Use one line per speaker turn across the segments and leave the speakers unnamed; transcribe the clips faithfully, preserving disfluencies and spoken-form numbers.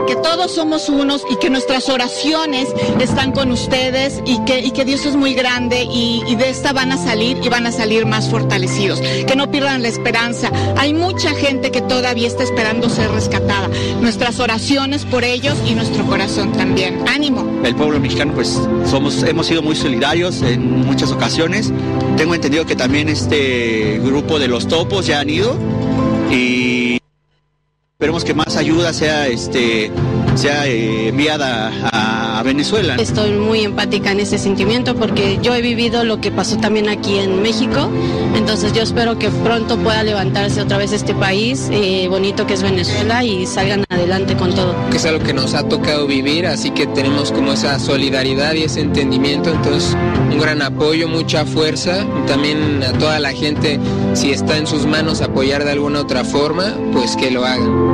que todos somos unos y que nuestras oraciones están con ustedes y que, y que Dios es muy grande y, y de esta van a salir y van a salir más fortalecidos. Que no pierdan la esperanza. Hay mucha gente que todavía está esperando ser rescatada. Nuestras oraciones por ellos y nuestro corazón también. ¡Ánimo!
El pueblo mexicano, pues, somos, hemos sido muy solidarios en muchas ocasiones. Tengo entendido que también este grupo de los topos ya han ido y esperemos que más ayuda sea, este, sea eh, enviada a, a Venezuela.
Estoy muy empática en ese sentimiento porque yo he vivido lo que pasó también aquí en México, entonces yo espero que pronto pueda levantarse otra vez este país eh, bonito que es Venezuela y salgan adelante con todo.
Que es algo que nos ha tocado vivir, así que tenemos como esa solidaridad y ese entendimiento, entonces un gran apoyo, mucha fuerza, y también a toda la gente, si está en sus manos apoyar de alguna otra forma, pues que lo hagan.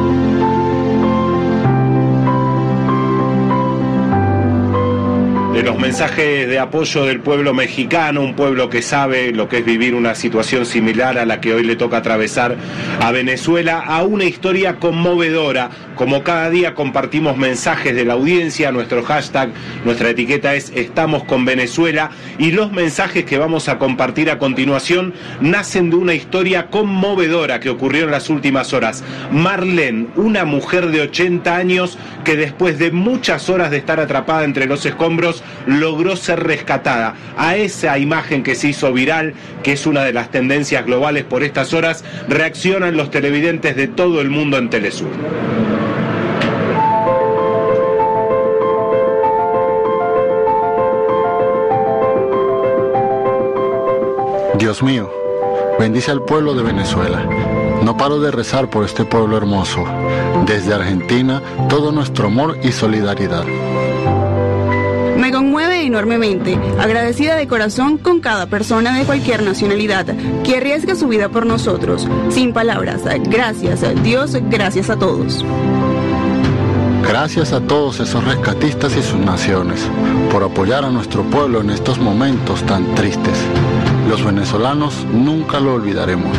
De los mensajes de apoyo del pueblo mexicano, un pueblo que sabe lo que es vivir una situación similar a la que hoy le toca atravesar a Venezuela, a una historia conmovedora. Como cada día compartimos mensajes de la audiencia, nuestro hashtag, nuestra etiqueta es Estamos con Venezuela, y los mensajes que vamos a compartir a continuación nacen de una historia conmovedora que ocurrió en las últimas horas. Marlene, una mujer de ochenta años que después de muchas horas de estar atrapada entre los escombros logró ser rescatada. A esa imagen que se hizo viral, que es una de las tendencias globales por estas horas, reaccionan los televidentes de todo el mundo en Telesur.
Dios mío, bendice al pueblo de Venezuela. No paro de rezar por este pueblo hermoso. Desde Argentina, todo nuestro amor y solidaridad.
Me conmueve enormemente, agradecida de corazón con cada persona de cualquier nacionalidad que arriesga su vida por nosotros. Sin palabras, gracias Dios, gracias a todos.
Gracias a todos esos rescatistas y sus naciones por apoyar a nuestro pueblo en estos momentos tan tristes. Los venezolanos nunca lo olvidaremos.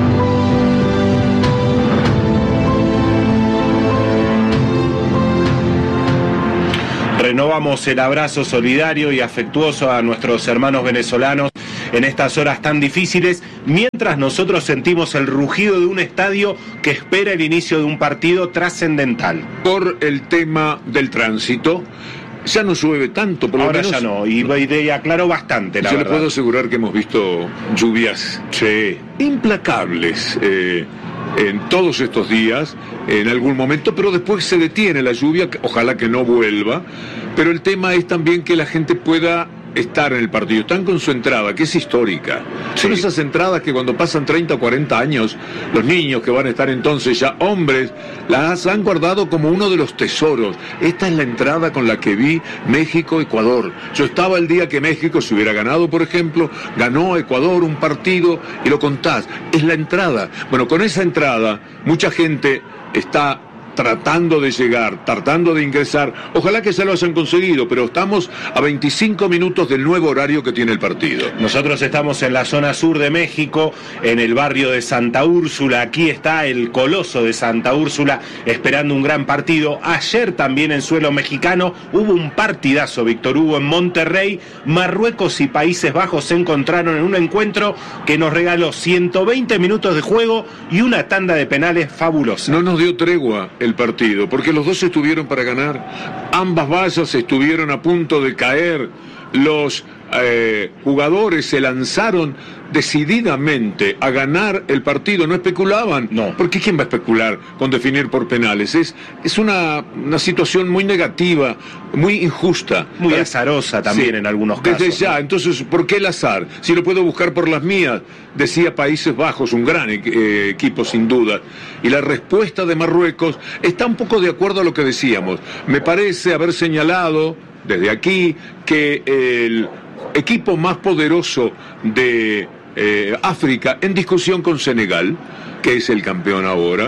Renovamos el abrazo solidario y afectuoso a nuestros hermanos venezolanos en estas horas tan difíciles, mientras nosotros sentimos el rugido de un estadio que espera el inicio de un partido trascendental.
Por el tema del tránsito, ya no llueve tanto, por lo
Ahora
menos.
ya no, y, y aclaró bastante, la
Yo
verdad.
le puedo asegurar que hemos visto lluvias
sí.
implacables eh, en todos estos días, en algún momento, pero después se detiene la lluvia, ojalá que no vuelva, pero el tema es también que la gente pueda estar en el partido, están con su entrada, que es histórica. Sí. Son esas entradas que cuando pasan treinta o cuarenta años, los niños que van a estar entonces ya hombres, las han guardado como uno de los tesoros. Esta es la entrada con la que vi México-Ecuador. Yo estaba el día que México se hubiera ganado, por ejemplo, ganó Ecuador un partido y lo contás. Es la entrada. Bueno, con esa entrada, mucha gente está tratando de llegar, tratando de ingresar, ojalá que se lo hayan conseguido, pero estamos a veinticinco minutos del nuevo horario que tiene el partido.
Nosotros estamos en la zona sur de México, en el barrio de Santa Úrsula. Aquí está el Coloso de Santa Úrsula esperando un gran partido. Ayer también en suelo mexicano hubo un partidazo, Víctor Hugo, en Monterrey. Marruecos y Países Bajos se encontraron en un encuentro que nos regaló ciento veinte minutos de juego y una tanda de penales fabulosa.
No nos dio tregua el partido, porque los dos estuvieron para ganar, ambas vallas estuvieron a punto de caer, los eh, jugadores se lanzaron decididamente a ganar el partido, no especulaban,
no.
Porque ¿quién va a especular con definir por penales? Es, es una, una situación muy negativa, muy injusta.
Muy azarosa también, sí, en algunos casos.
Desde ya, ¿no? Entonces, ¿por qué el azar? Si lo puedo buscar por las mías, decía Países Bajos, un gran eh, equipo sin duda. Y la respuesta de Marruecos está un poco de acuerdo a lo que decíamos. Me parece haber señalado desde aquí que el equipo más poderoso de eh, África, en discusión con Senegal, que es el campeón ahora,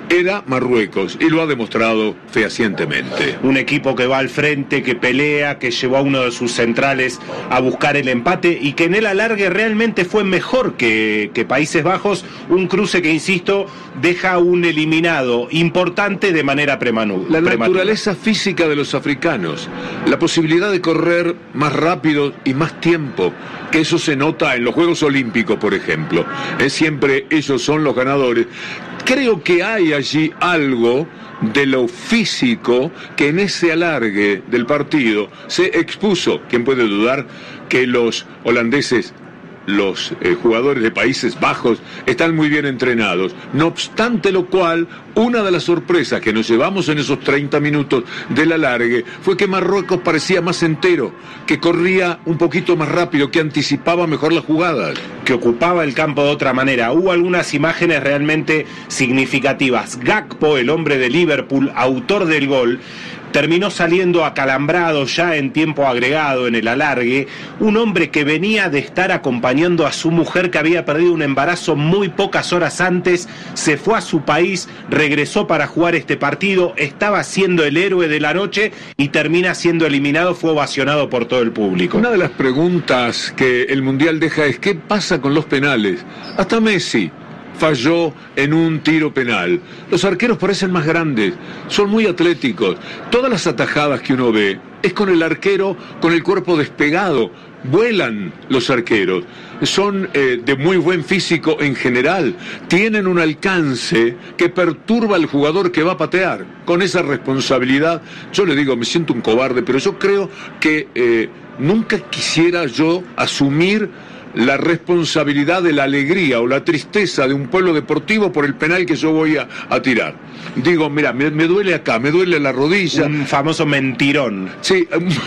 era Marruecos y lo ha demostrado fehacientemente.
Un equipo que va al frente, que pelea, que llevó a uno de sus centrales a buscar el empate y que en el alargue realmente fue mejor que, que Países Bajos, un cruce que, insisto, deja un eliminado importante de manera prematura.
La naturaleza física de los africanos, la posibilidad de correr más rápido y más tiempo, que eso se nota en los Juegos Olímpicos, por ejemplo. Es siempre ellos son los ganadores. Creo que hay allí algo de lo físico que en ese alargue del partido se expuso. ¿Quién puede dudar que los holandeses, los eh, jugadores de Países Bajos, están muy bien entrenados? No obstante lo cual, una de las sorpresas que nos llevamos en esos treinta minutos del alargue fue que Marruecos parecía más entero, que corría un poquito más rápido, que anticipaba mejor las jugadas,
que ocupaba el campo de otra manera. Hubo algunas imágenes realmente significativas. Gakpo, el hombre de Liverpool, autor del gol, terminó saliendo acalambrado ya en tiempo agregado en el alargue, un hombre que venía de estar acompañando a su mujer que había perdido un embarazo muy pocas horas antes, se fue a su país, regresó para jugar este partido, estaba siendo el héroe de la noche y termina siendo eliminado, fue ovacionado por todo el público.
Una de las preguntas que el Mundial deja es ¿qué pasa con los penales? Hasta Messi falló en un tiro penal. Los arqueros parecen más grandes, son muy atléticos. Todas las atajadas que uno ve es con el arquero con el cuerpo despegado. Vuelan los arqueros, son eh, de muy buen físico en general, tienen un alcance que perturba al jugador que va a patear. Con esa responsabilidad, yo le digo, me siento un cobarde, pero yo creo que eh, nunca quisiera yo asumir la responsabilidad de la alegría o la tristeza de un pueblo deportivo por el penal que yo voy a, a tirar. Digo, mira, me, me duele acá, me duele la rodilla.
Un famoso mentirón.
Sí,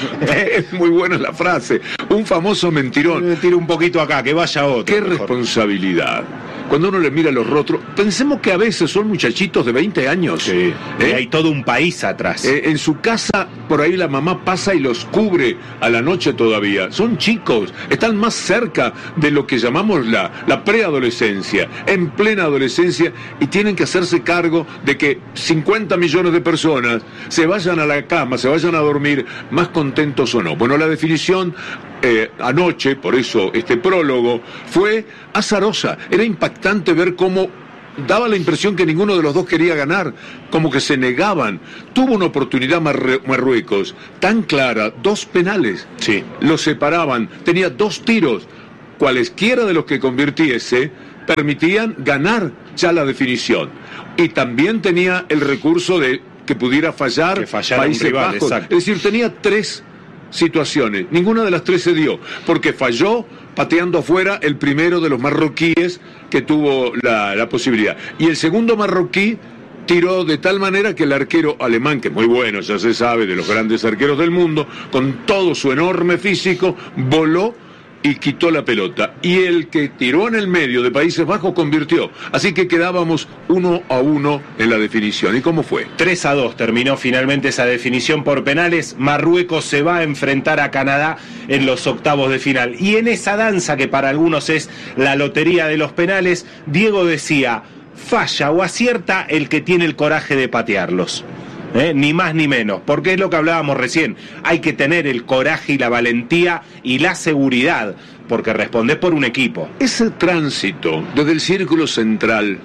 es muy buena la frase. Un famoso mentirón.
Me tiro un poquito acá, que vaya otro.
Qué
mejor.
Responsabilidad. Cuando uno le mira los rostros, pensemos que a veces son muchachitos de veinte años.
Sí,
¿eh?
Y hay todo un país atrás.
Eh, en su casa, por ahí la mamá pasa y los cubre a la noche todavía. Son chicos, están más cerca de lo que llamamos la, la preadolescencia, en plena adolescencia, y tienen que hacerse cargo de que cincuenta millones de personas se vayan a la cama, se vayan a dormir más contentos o no. Bueno, la definición eh, anoche, por eso este prólogo, fue azarosa. Era impactante ver cómo daba la impresión que ninguno de los dos quería ganar, como que se negaban. Tuvo una oportunidad Marru- Marruecos tan clara, dos penales,
sí,
los separaban, tenía dos tiros, cualesquiera de los que convirtiese permitían ganar ya la definición, y también tenía el recurso de que pudiera fallar
que Países
rival, Bajos, exacto. Es decir, tenía tres situaciones, ninguna de las tres se dio, porque falló pateando afuera el primero de los marroquíes que tuvo la, la posibilidad, y el segundo marroquí tiró de tal manera que el arquero alemán, que es muy bueno, ya se sabe, de los grandes arqueros del mundo, con todo su enorme físico, voló y quitó la pelota, y el que tiró en el medio de Países Bajos convirtió, así que quedábamos uno a uno en la definición. ¿Y cómo fue?
tres a dos terminó finalmente esa definición por penales. Marruecos se va a enfrentar a Canadá en los octavos de final, y en esa danza que para algunos es la lotería de los penales, Diego decía, falla o acierta el que tiene el coraje de patearlos. ¿Eh? Ni más ni menos, porque es lo que hablábamos recién, hay que tener el coraje y la valentía y la seguridad, porque respondés por un equipo.
Ese tránsito desde el círculo central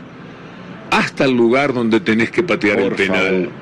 hasta el lugar donde tenés que patear por el penal, favor,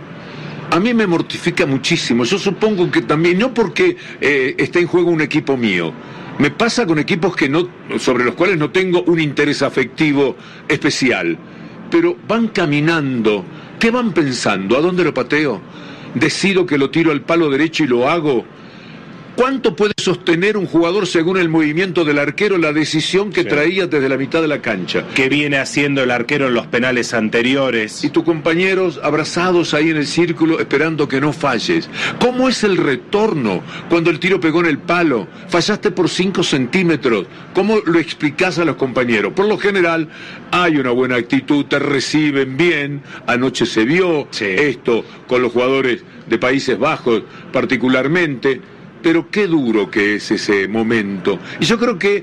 a mí me mortifica muchísimo. Yo supongo que también, no porque eh, esté en juego un equipo mío, me pasa con equipos que no, sobre los cuales no tengo un interés afectivo especial, pero van caminando. ¿Qué van pensando? ¿A dónde lo pateo? ¿Decido que lo tiro al palo derecho y lo hago? ¿Cuánto puede sostener un jugador según el movimiento del arquero la decisión que sí. traía desde la mitad de la cancha?
¿Qué viene haciendo el arquero en los penales anteriores?
Y tus compañeros abrazados ahí en el círculo esperando que no falles. ¿Cómo es el retorno cuando el tiro pegó en el palo? Fallaste por cinco centímetros. ¿Cómo lo explicás a los compañeros? Por lo general hay una buena actitud, te reciben bien. Anoche se vio sí. esto con los jugadores de Países Bajos particularmente. Pero qué duro que es ese momento. Y yo creo que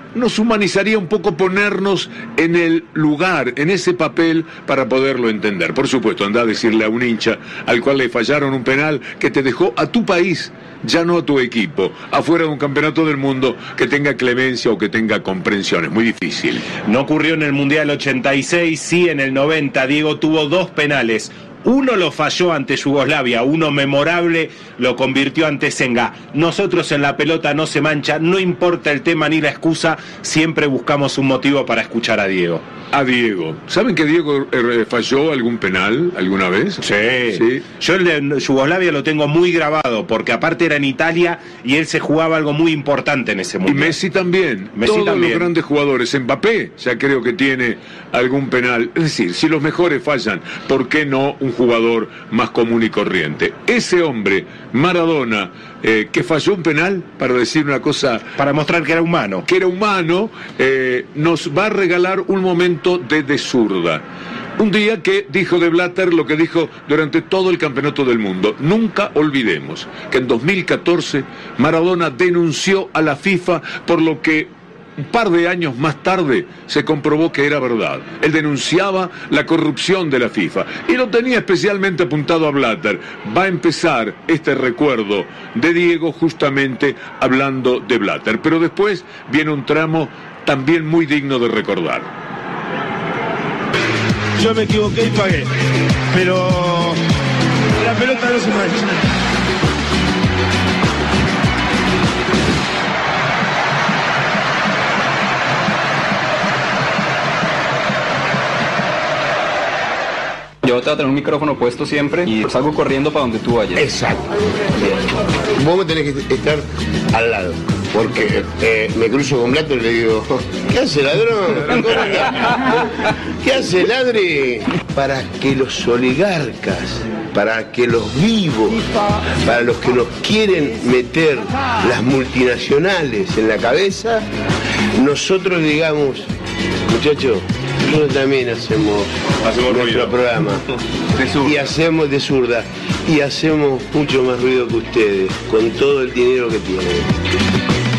nos humanizaría un poco ponernos en el lugar, en ese papel, para poderlo entender. Por supuesto, anda a decirle a un hincha al cual le fallaron un penal que te dejó a tu país, ya no a tu equipo, afuera de un campeonato del mundo, que tenga clemencia o que tenga comprensión. Es muy difícil.
No ocurrió en el Mundial ochenta y seis, sí en el noventa. Diego tuvo dos penales. Uno lo falló ante Yugoslavia, uno memorable lo convirtió ante Senga. Nosotros en La Pelota No Se Mancha, no importa el tema ni la excusa, siempre buscamos un motivo para escuchar a Diego.
A Diego. ¿Saben que Diego eh, falló algún penal alguna vez?
Sí.
sí.
Yo el de Yugoslavia lo tengo muy grabado, porque aparte era en Italia y él se jugaba algo muy importante en ese mundial.
Y Messi también.
Messi
Todos
también.
los grandes jugadores. Mbappé ya creo que tiene algún penal. Es decir, si los mejores fallan, ¿por qué no un jugador más común y corriente? Ese hombre, Maradona, eh, que falló un penal, para decir una cosa...
Para mostrar que era humano.
Que era humano, eh, nos va a regalar un momento de desurda. Un día que dijo de Blatter lo que dijo durante todo el campeonato del mundo. Nunca olvidemos que en dos mil catorce Maradona denunció a la FIFA por lo que un par de años más tarde se comprobó que era verdad. Él denunciaba la corrupción de la FIFA y lo tenía especialmente apuntado a Blatter. Va a empezar este recuerdo de Diego justamente hablando de Blatter, pero después viene un tramo también muy digno de recordar.
Yo me equivoqué y pagué, pero la pelota no se mancha.
Yo te voy a tener un micrófono puesto siempre y salgo corriendo para donde tú vayas.
Exacto. Vos me tenés que estar al lado. Porque eh, me cruzo con Blatter y le digo, ¿qué hace, ladrón? ¿Cómo anda? ¿Qué hace, ladre? Para que los oligarcas, para que los vivos, para los que nos quieren meter las multinacionales en la cabeza, nosotros digamos, muchachos, nosotros también hacemos,
hacemos
nuestro
ruido.
programa y hacemos de zurda y hacemos mucho más ruido que ustedes con todo el dinero que tienen.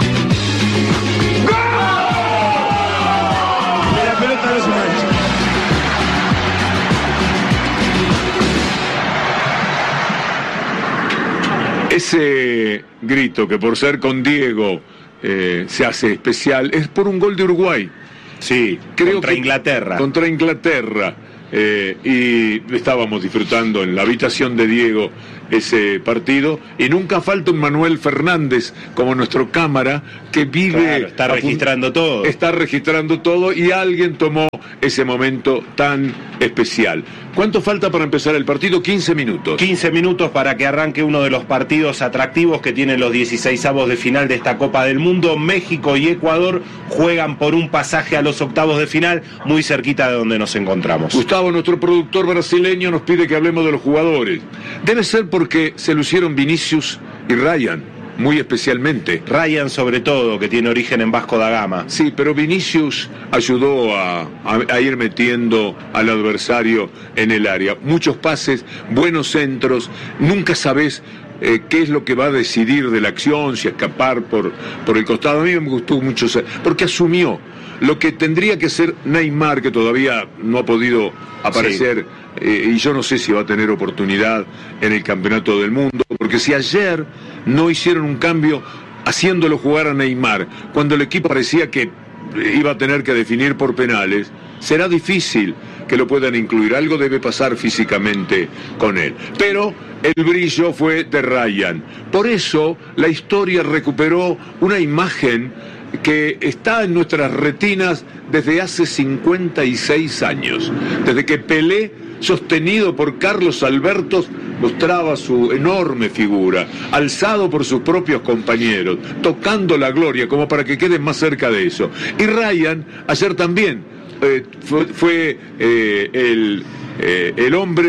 La pelota no se mancha.
Ese grito que por ser con Diego eh, se hace especial es por un gol de Uruguay.
Sí,
creo
contra
que,
Inglaterra.
Contra Inglaterra. Eh, y estábamos disfrutando en la habitación de Diego ese partido, y nunca falta un Manuel Fernández como nuestro cámara que vive,
claro, está registrando todo
está registrando todo y alguien tomó ese momento tan especial. ¿Cuánto falta para empezar el partido? quince minutos.
quince minutos para que arranque uno de los partidos atractivos que tienen los dieciseisavos de final de esta Copa del Mundo. México y Ecuador juegan por un pasaje a los octavos de final, muy cerquita de donde nos encontramos.
Gustavo, nuestro productor brasileño, nos pide que hablemos de los jugadores. Debe ser porque se lucieron Vinicius y Ryan, muy especialmente.
Ryan sobre todo, que tiene origen en Vasco da Gama.
Sí, pero Vinicius ayudó a, a, a ir metiendo al adversario en el área. Muchos pases, buenos centros, nunca sabes eh, qué es lo que va a decidir de la acción, si escapar por, por el costado. A mí me gustó mucho, porque asumió lo que tendría que ser Neymar, que todavía no ha podido aparecer, sí. eh, y yo no sé si va a tener oportunidad en el Campeonato del Mundo, porque si ayer no hicieron un cambio haciéndolo jugar a Neymar, cuando el equipo parecía que iba a tener que definir por penales, será difícil que lo puedan incluir. Algo debe pasar físicamente con él. Pero el brillo fue de Ryan. Por eso la historia recuperó una imagen que está en nuestras retinas desde hace cincuenta y seis años, desde que Pelé, sostenido por Carlos Alberto, mostraba su enorme figura, alzado por sus propios compañeros, tocando la gloria, como para que queden más cerca de eso. Y Ryan, ayer también, eh, fue, fue eh, el, eh, el hombre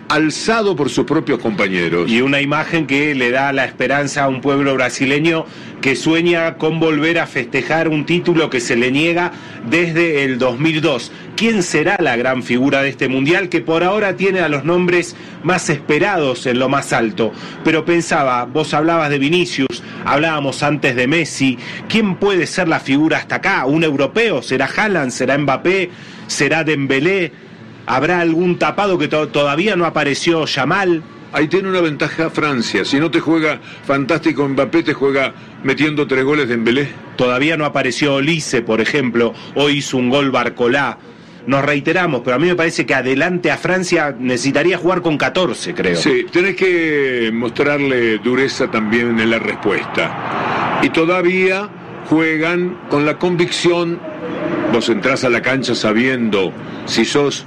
alzado por sus propios compañeros.
Y una imagen que le da la esperanza a un pueblo brasileño que sueña con volver a festejar un título que se le niega desde el dos mil dos. ¿Quién será la gran figura de este mundial que por ahora tiene a los nombres más esperados en lo más alto? Pero pensaba, vos hablabas de Vinicius, hablábamos antes de Messi, ¿quién puede ser la figura hasta acá? ¿Un europeo? ¿Será Haaland? ¿Será Mbappé? ¿Será Dembélé? ¿Habrá algún tapado que to- todavía no apareció? Yamal.
Ahí tiene una ventaja Francia. Si no te juega fantástico Mbappé, te juega metiendo tres goles de Dembélé.
Todavía no apareció Olise, por ejemplo. Hoy hizo un gol Barcolá. Nos reiteramos, pero a mí me parece que adelante a Francia necesitaría jugar con catorce, creo.
Sí, tenés que mostrarle dureza también en la respuesta. Y todavía juegan con la convicción. Vos entrás a la cancha sabiendo si sos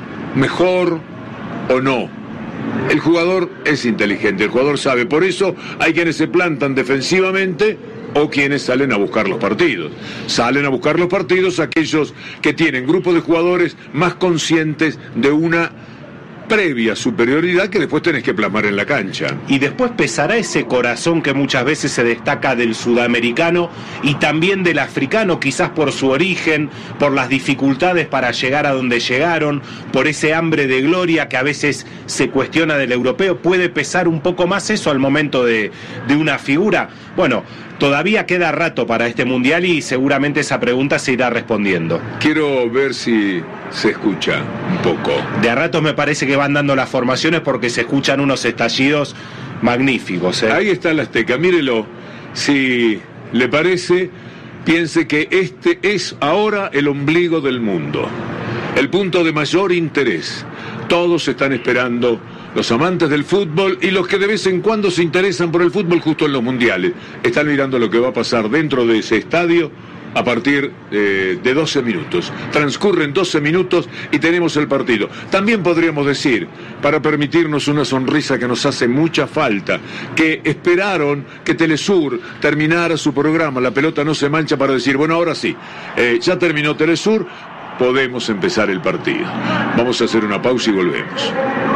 mejor o no. El jugador es inteligente, el jugador sabe. Por eso hay quienes se plantan defensivamente o quienes salen a buscar los partidos. Salen a buscar los partidos aquellos que tienen grupos de jugadores más conscientes de una previa superioridad que después tenés que plasmar en la cancha.
Y después pesará ese corazón que muchas veces se destaca del sudamericano y también del africano, quizás por su origen, por las dificultades para llegar a donde llegaron, por ese hambre de gloria que a veces se cuestiona del europeo. ¿Puede pesar un poco más eso al momento de, de una figura? Bueno, todavía queda rato para este mundial y seguramente esa pregunta se irá respondiendo.
Quiero ver si se escucha un poco.
De a ratos me parece que van dando las formaciones porque se escuchan unos estallidos magníficos, ¿eh?
Ahí está el Azteca, mírelo. Si le parece, piense que este es ahora el ombligo del mundo, el punto de mayor interés. Todos están esperando, los amantes del fútbol y los que de vez en cuando se interesan por el fútbol justo en los mundiales. Están mirando lo que va a pasar dentro de ese estadio a partir eh, de doce minutos. Transcurren doce minutos y tenemos el partido. También podríamos decir, para permitirnos una sonrisa que nos hace mucha falta, que esperaron que Telesur terminara su programa La Pelota No Se Mancha para decir, bueno, ahora sí, eh, ya terminó Telesur, podemos empezar el partido. Vamos a hacer una pausa y volvemos.